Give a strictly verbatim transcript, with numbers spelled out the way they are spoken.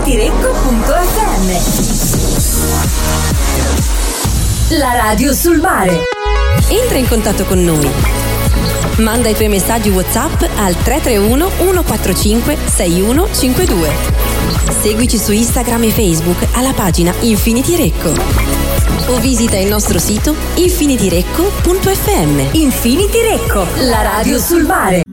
infinitirecco punto effe emme. La radio sul mare. Entra in contatto con noi. Manda i tuoi messaggi WhatsApp al tre tre uno uno quattro cinque sei uno cinque due. Seguici su Instagram e Facebook alla pagina Infinity Recco. O visita il nostro sito infinitirecco punto effe emme. Infinity Recco, la radio sul mare.